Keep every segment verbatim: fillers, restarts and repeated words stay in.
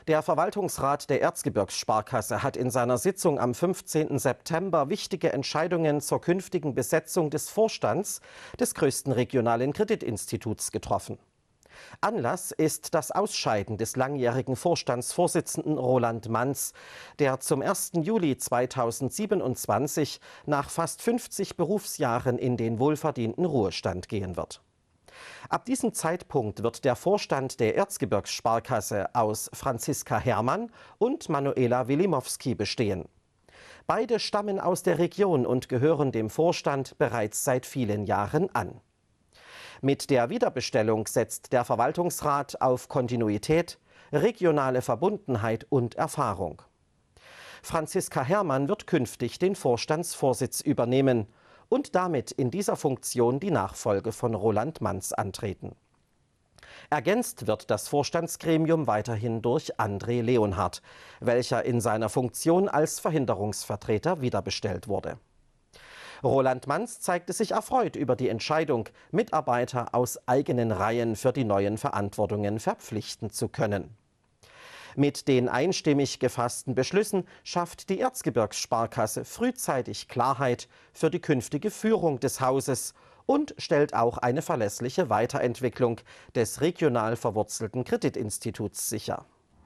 Der Verwaltungsrat der Erzgebirgssparkasse hat in seiner Sitzung am fünfzehnten September wichtige Entscheidungen zur künftigen Besetzung des Vorstands des größten regionalen Kreditinstituts getroffen. Anlass ist das Ausscheiden des langjährigen Vorstandsvorsitzenden Roland Manz, der zum ersten Juli zweitausendsiebenundzwanzig nach fast fünfzig Berufsjahren in den wohlverdienten Ruhestand gehen wird. Ab diesem Zeitpunkt wird der Vorstand der Erzgebirgssparkasse aus Franziska Herrmann und Manuela Wilimowski bestehen. Beide stammen aus der Region und gehören dem Vorstand bereits seit vielen Jahren an. Mit der Wiederbestellung setzt der Verwaltungsrat auf Kontinuität, regionale Verbundenheit und Erfahrung. Franziska Herrmann wird künftig den Vorstandsvorsitz übernehmen und damit in dieser Funktion die Nachfolge von Roland Manz antreten. Ergänzt wird das Vorstandsgremium weiterhin durch André Leonhardt, welcher in seiner Funktion als Verhinderungsvertreter wiederbestellt wurde. Roland Manz zeigte sich erfreut über die Entscheidung, Mitarbeiter aus eigenen Reihen für die neuen Verantwortungen verpflichten zu können. Mit den einstimmig gefassten Beschlüssen schafft die Erzgebirgssparkasse frühzeitig Klarheit für die künftige Führung des Hauses und stellt auch eine verlässliche Weiterentwicklung des regional verwurzelten Kreditinstituts sicher.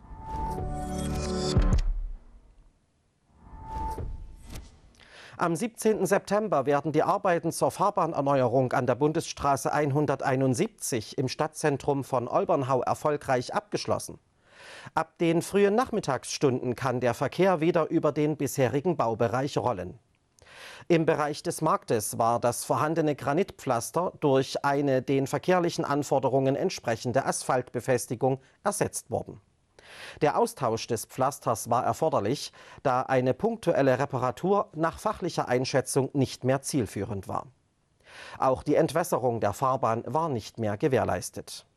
Am siebzehnten September werden die Arbeiten zur Fahrbahnerneuerung an der Bundesstraße hunderteinundsiebzig im Stadtzentrum von Olbernhau erfolgreich abgeschlossen. Ab den frühen Nachmittagsstunden kann der Verkehr wieder über den bisherigen Baubereich rollen. Im Bereich des Marktes war das vorhandene Granitpflaster durch eine den verkehrlichen Anforderungen entsprechende Asphaltbefestigung ersetzt worden. Der Austausch des Pflasters war erforderlich, da eine punktuelle Reparatur nach fachlicher Einschätzung nicht mehr zielführend war. Auch die Entwässerung der Fahrbahn war nicht mehr gewährleistet.